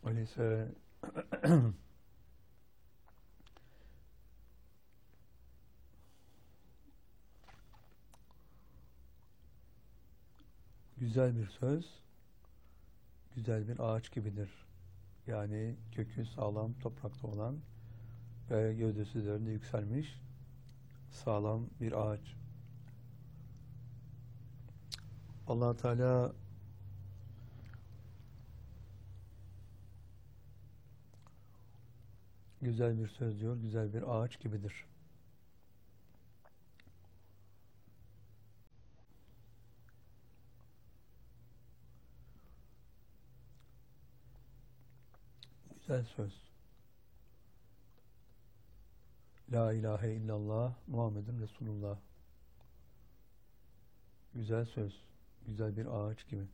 Öyleyse güzel bir söz, güzel bir ağaç gibidir. Yani kökü sağlam toprakta olan ve gövdesi üzerinde yükselmiş sağlam bir ağaç. Allah Teala güzel bir söz diyor, güzel bir ağaç gibidir. Güzel söz. La ilahe illallah Muhammedun Resulullah. Güzel söz, güzel bir ağaç gibi.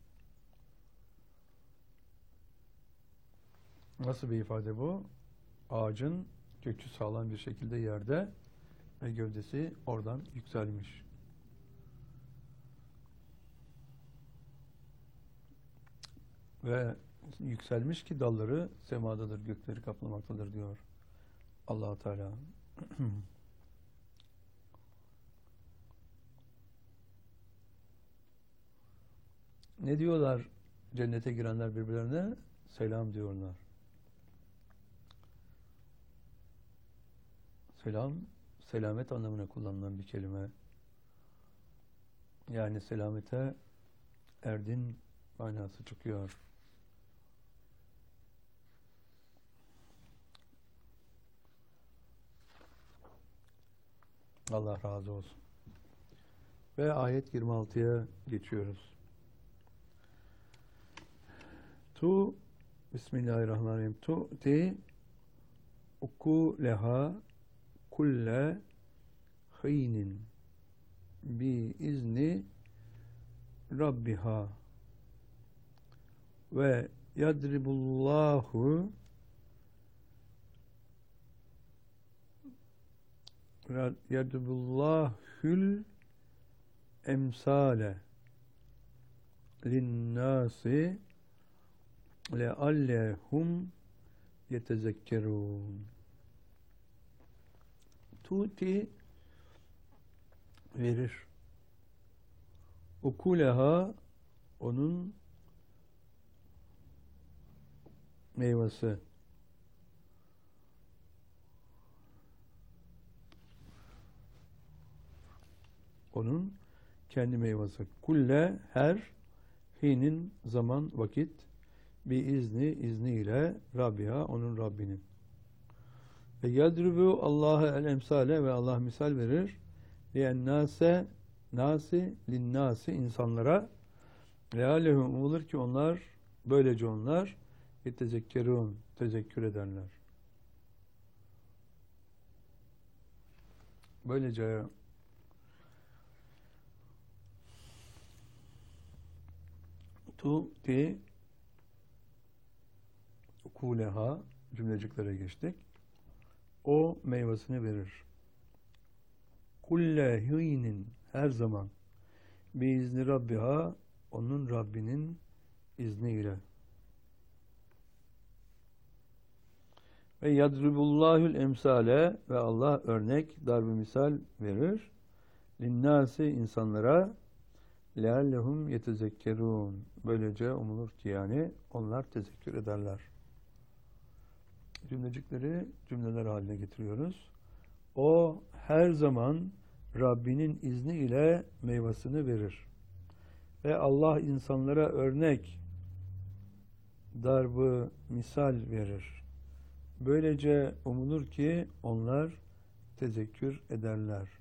Nasıl bir ifade bu? Ağacın kökü sağlam bir şekilde yerde ve gövdesi oradan yükselmiş. Ve yükselmiş ki dalları semadadır, gökleri kaplamaktadır diyor Allah Teala. Ne diyorlar cennete girenler birbirlerine? Selam diyorlar. Selam, selamet anlamına kullanılan bir kelime. Yani selamete erdin manası çıkıyor. Allah razı olsun. Ve ayet 26'ya geçiyoruz. Bismillahirrahmanirrahim. Tu'ti ukuleha kulle hînin bi izni Rabbiha ve yadribullahül emsale linnâsi leallehum yetezekkerûn. Tuti verir. Ukuleha onun meyvesi. Onun kendi meyvesi. Kulle her hinin zaman vakit bir izniyle Rabbiha onun Rabbinin. Ve yadribu Allahu el emsale ve Allah misal verir. Linnâsi insanlara leallehum umulur ki onlar böylece onlar yetezekkerûn tezekkür ederler. Böylece tu'ti kuleha cümleciklere geçtik. O meyvesini verir. Kulle hînin her zaman biizni Rabbiha onun Rabbinin izniyle. Ve yadribullahül emsale ve Allah örnek darb-ı misal verir. Linnâsi insanlara leallehum yetezekkerûn. Böylece umulur ki yani onlar tezekkür ederler. Cümlecikleri cümleler haline getiriyoruz. O her zaman Rabbinin izni ile meyvasını verir. Ve Allah insanlara örnek darb-ı misal verir. Böylece umulur ki onlar tezekkür ederler.